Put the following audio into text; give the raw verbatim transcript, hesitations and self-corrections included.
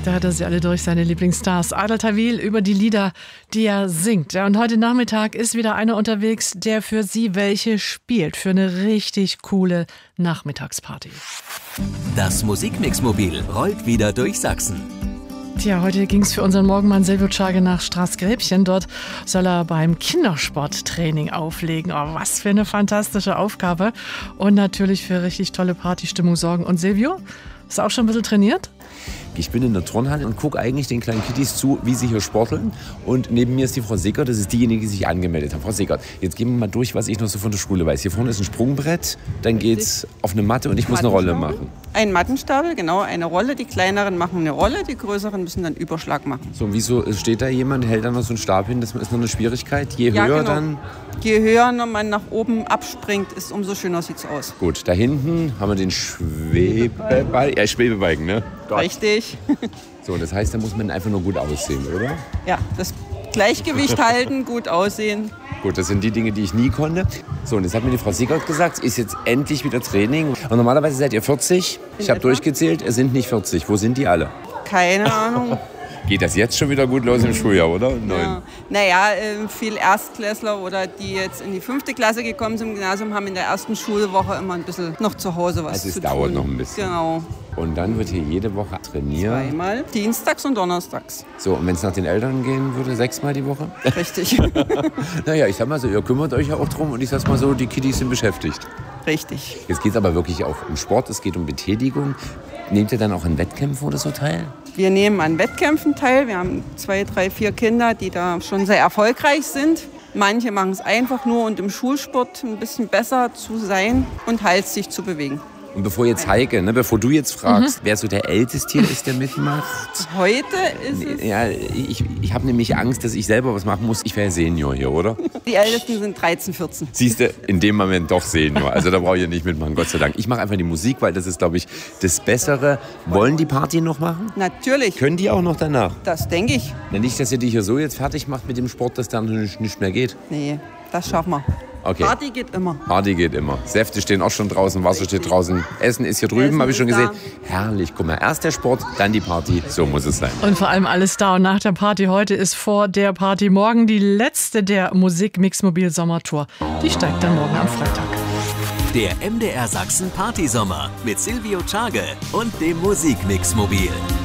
Da hat er sie alle durch, seine Lieblingsstars. Adel Tawil über die Lieder, die er singt. Ja, und heute Nachmittag ist wieder einer unterwegs, der für Sie welche spielt. Für eine richtig coole Nachmittagsparty. Das Musikmixmobil rollt wieder durch Sachsen. Tja, heute ging es für unseren Morgenmann Silvio Czage nach Straßgräbchen. Dort soll er beim Kindersporttraining auflegen. Oh, was für eine fantastische Aufgabe. Und natürlich für richtig tolle Partystimmung sorgen. Und Silvio, hast du auch schon ein bisschen trainiert? Ich bin in der Turnhalle und gucke eigentlich den kleinen Kitties zu, wie sie hier sporteln. Und neben mir ist die Frau Sickert, das ist diejenige, die sich angemeldet hat. Frau Sickert, jetzt gehen wir mal durch, was ich noch so von der Schule weiß. Hier vorne ist ein Sprungbrett, dann geht's auf eine Matte und ich muss eine Rolle machen. Ein Mattenstapel, genau, eine Rolle. Die kleineren machen eine Rolle, die größeren müssen dann Überschlag machen. So, und wieso steht da jemand, hält da noch so einen Stab hin? Das ist noch eine Schwierigkeit. Je ja, höher genau. dann... Je höher man nach oben abspringt, ist, umso schöner sieht's aus. Gut, da hinten haben wir den Schwebebalken. Ja, Schwebebalken, ne? Gott. Richtig. So, das heißt, da muss man einfach nur gut aussehen, oder? Ja, das Gleichgewicht halten, gut aussehen. Gut, das sind die Dinge, die ich nie konnte. So, und jetzt hat mir die Frau Sickert gesagt, ist jetzt endlich wieder Training. Und normalerweise seid ihr vierzig. Ich habe durchgezählt, es sind nicht vierzig. Wo sind die alle? Keine Ahnung. Geht das jetzt schon wieder gut los im Schuljahr, oder? Nein. Ja. Naja, äh, viel Erstklässler oder die jetzt in die fünfte Klasse gekommen sind im Gymnasium, haben in der ersten Schulwoche immer ein bisschen noch zu Hause was also zu tun. Also es dauert tun. noch ein bisschen. Genau. Und dann wird hier jede Woche trainiert. Zweimal, dienstags und donnerstags. So, und wenn es nach den Eltern gehen würde, sechsmal die Woche? Richtig. Naja, ich sag mal so, ihr kümmert euch ja auch drum und ich sag mal so, die Kiddies sind beschäftigt. Richtig. Jetzt geht es aber wirklich auch um Sport, es geht um Betätigung. Nehmt ihr dann auch an Wettkämpfen oder so teil? Wir nehmen an Wettkämpfen teil. Wir haben zwei, drei, vier Kinder, die da schon sehr erfolgreich sind. Manche machen es einfach nur, um im Schulsport ein bisschen besser zu sein und halt sich zu bewegen. Und bevor jetzt Heike, ne, bevor du jetzt fragst, mhm. wer so der Älteste hier ist, der mitmacht. Heute ist es... Ja, ich, ich habe nämlich Angst, dass ich selber was machen muss. Ich wäre Senior hier, oder? Die Ältesten sind dreizehn, vierzehn. Siehst du, in dem Moment doch Senior. Also da brauche ich ja nicht mitmachen, Gott sei Dank. Ich mache einfach die Musik, weil das ist, glaube ich, das Bessere. Wollen die Party noch machen? Natürlich. Können die auch noch danach? Das denke ich. Na, nicht, dass ihr dich hier so jetzt fertig macht mit dem Sport, dass dann nicht, nicht mehr geht. Nee, das schaffen wir. Okay. Party geht immer. Party geht immer. Säfte stehen auch schon draußen, Wasser steht draußen. Essen ist hier drüben, habe ich schon gesehen. Da. Herrlich, guck mal, erst der Sport, dann die Party. So muss es sein. Und vor allem alles da. Und nach der Party heute ist vor der Party morgen die letzte der Musik-Mixmobil Sommertour. Die steigt dann morgen am Freitag. Der M D R Sachsen Partysommer mit Silvio Czage und dem Musikmixmobil.